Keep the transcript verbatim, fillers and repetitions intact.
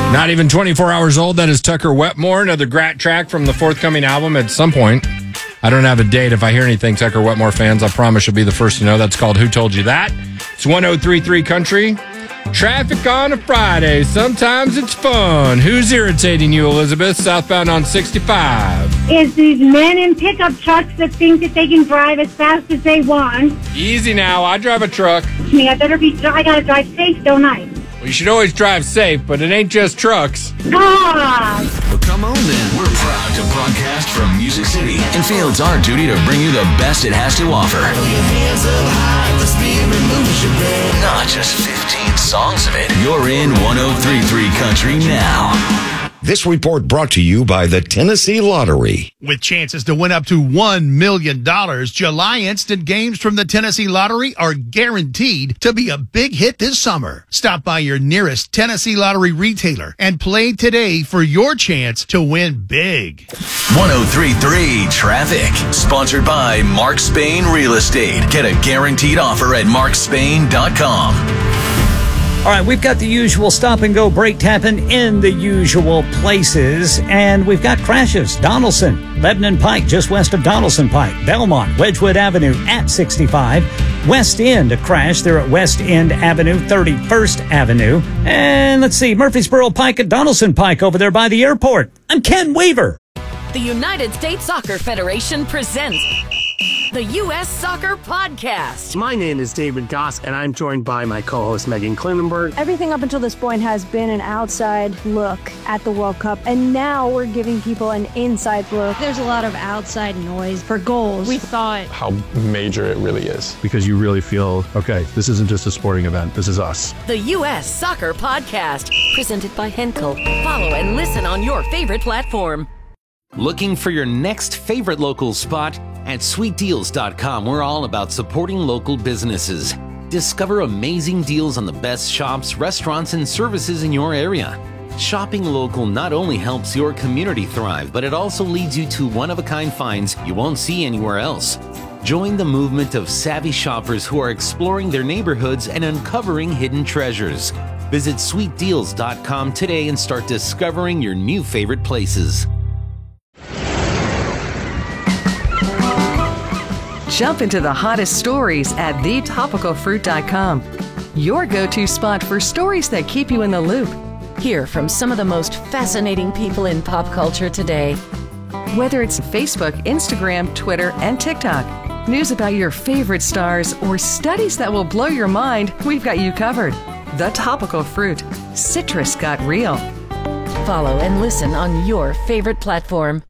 Not even twenty-four hours old. That is Tucker Wetmore, another Grat track from the forthcoming album at some point. I don't have a date. If I hear anything, Tucker Wetmore fans, I promise you'll be the first to know. That's called Who Told You That? It's one oh three point three Country. Traffic on a Friday. Sometimes it's fun. Who's irritating you, Elizabeth? Southbound on sixty-five. It's these men in pickup trucks that think that they can drive as fast as they want. Easy now. I drive a truck. I mean, I better be, I gotta drive safe, don't I? Well, you should always drive safe, but it ain't just trucks. God! Well, come on then. We're proud to broadcast from Music City and feel it's our duty to bring you the best it has to offer. Not just fifteen songs of it. You're in one oh three point three Country now. This report brought to you by the Tennessee Lottery. With chances to win up to one million dollars, July instant games from the Tennessee Lottery are guaranteed to be a big hit this summer. Stop by your nearest Tennessee Lottery retailer and play today for your chance to win big. one oh three point three Traffic. Sponsored by Mark Spain Real Estate. Get a guaranteed offer at mark spain dot com. All right, we've got the usual stop-and-go brake tapping in the usual places, and we've got crashes. Donaldson, Lebanon Pike, just west of Donaldson Pike. Belmont, Wedgwood Avenue at sixty-five. West End, a crash. They're at West End Avenue, thirty-first Avenue. And let's see, Murfreesboro Pike at Donaldson Pike over there by the airport. I'm Ken Weaver. The United States Soccer Federation presents the U S Soccer Podcast. My name is David Goss, and I'm joined by my co-host Megan Klinenberg. Everything up until this point has been an outside look at the World Cup, and now we're giving people an inside look. There's a lot of outside noise for goals. We thought how major it really is. Because you really feel, okay, this isn't just a sporting event, this is us. The U S Soccer Podcast, presented by Henkel. Follow and listen on your favorite platform. Looking for your next favorite local spot? At sweet deals dot com, we're all about supporting local businesses. Discover amazing deals on the best shops, restaurants, and services in your area. Shopping local not only helps your community thrive, but it also leads you to one-of-a-kind finds you won't see anywhere else. Join the movement of savvy shoppers who are exploring their neighborhoods and uncovering hidden treasures. Visit sweet deals dot com today and start discovering your new favorite places. Jump into the hottest stories at the topical fruit dot com. Your go-to spot for stories that keep you in the loop. Hear from some of the most fascinating people in pop culture today. Whether it's Facebook, Instagram, Twitter, and TikTok, news about your favorite stars, or studies that will blow your mind, we've got you covered. The Topical Fruit. Citrus got real. Follow and listen on your favorite platform.